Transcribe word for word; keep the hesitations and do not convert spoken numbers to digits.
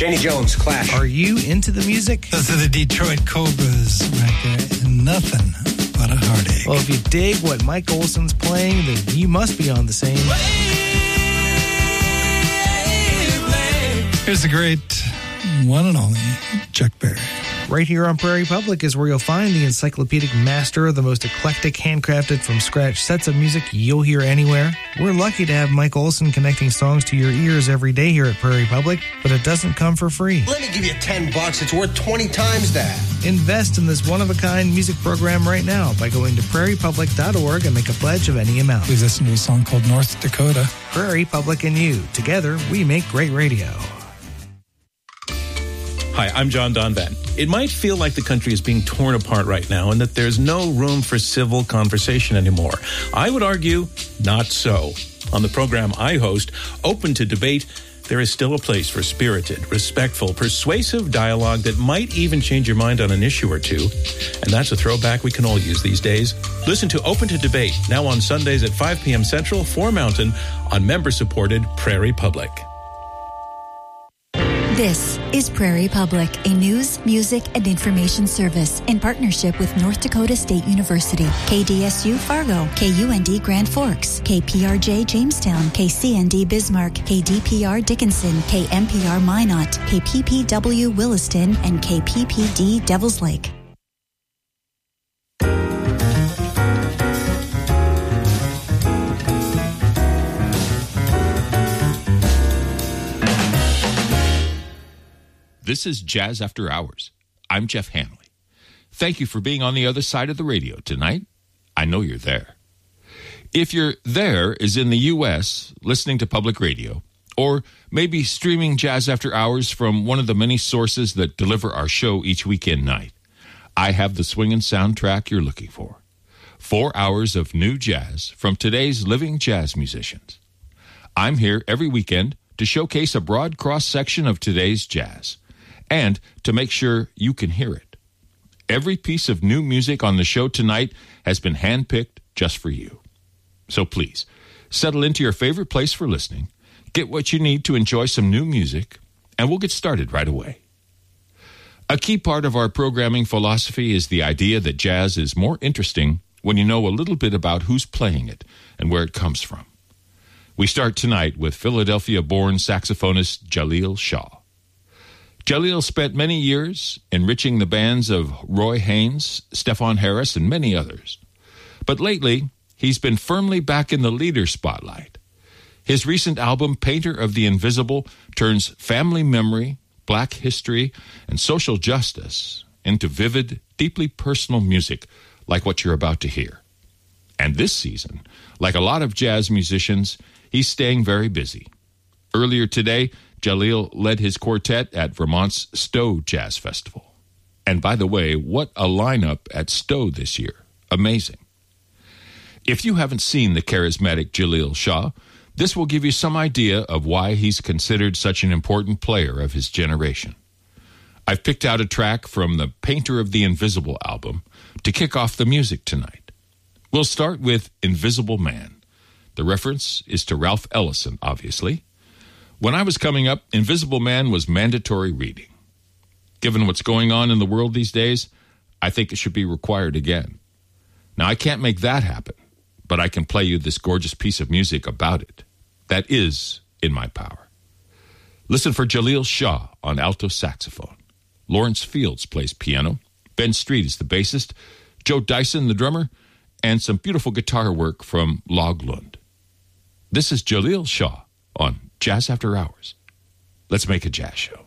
Jenny Jones, Clash. Are you into the music? Those are the Detroit Cobras right there. And nothing but a heartache. Well, if you dig what Mike Olson's playing, then you must be on the same. Here's the great one and only Chuck Berry. Right here on Prairie Public is where you'll find the encyclopedic master of the most eclectic, handcrafted from scratch sets of music you'll hear anywhere. We're lucky to have Mike Olson connecting songs to your ears every day here at Prairie Public, but it doesn't come for free. Let me give you ten bucks. It's worth twenty times that. Invest in this one-of-a-kind music program right now by going to prairie public dot org and make a pledge of any amount. Please listen to a song called North Dakota. Prairie Public and you. Together, we make great radio. Hi, I'm John Donvan. It might feel like the country is being torn apart right now and that there's no room for civil conversation anymore. I would argue not so. On the program I host, Open to Debate, there is still a place for spirited, respectful, persuasive dialogue that might even change your mind on an issue or two. And that's a throwback we can all use these days. Listen to Open to Debate, now on Sundays at five p.m. Central, four Mountain, on member-supported Prairie Public. This is Prairie Public, a news, music, and information service in partnership with North Dakota State University, K D S U Fargo, K U N D Grand Forks, K P R J Jamestown, K C N D Bismarck, K D P R Dickinson, K M P R Minot, K P P W Williston, and K P P D Devils Lake. This is Jazz After Hours. I'm Jeff Hanley. Thank you for being on the other side of the radio tonight. I know you're there. If you're there is in the U S, listening to public radio, or maybe streaming Jazz After Hours from one of the many sources that deliver our show each weekend night, I have the swinging soundtrack you're looking for. Four hours of new jazz from today's living jazz musicians. I'm here every weekend to showcase a broad cross-section of today's jazz, and to make sure you can hear it. Every piece of new music on the show tonight has been handpicked just for you. So please, settle into your favorite place for listening, get what you need to enjoy some new music, and we'll get started right away. A key part of our programming philosophy is the idea that jazz is more interesting when you know a little bit about who's playing it and where it comes from. We start tonight with Philadelphia-born saxophonist Jaleel Shaw. Jaleel spent many years enriching the bands of Roy Haynes, Stephon Harris, and many others. But lately, he's been firmly back in the leader spotlight. His recent album, Painter of the Invisible, turns family memory, black history, and social justice into vivid, deeply personal music like what you're about to hear. And this season, like a lot of jazz musicians, he's staying very busy. Earlier today, Jaleel led his quartet at Vermont's Stowe Jazz Festival. And by the way, what a lineup at Stowe this year. Amazing. If you haven't seen the charismatic Jaleel Shaw, this will give you some idea of why he's considered such an important player of his generation. I've picked out a track from the Painter of the Invisible album to kick off the music tonight. We'll start with Invisible Man. The reference is to Ralph Ellison, obviously. When I was coming up, Invisible Man was mandatory reading. Given what's going on in the world these days, I think it should be required again. Now, I can't make that happen, but I can play you this gorgeous piece of music about it. That is in my power. Listen for Jaleel Shaw on alto saxophone. Lawrence Fields plays piano. Ben Street is the bassist. Joe Dyson, the drummer, and some beautiful guitar work from Log Lund. This is Jaleel Shaw on Jazz After Hours. Let's make a jazz show.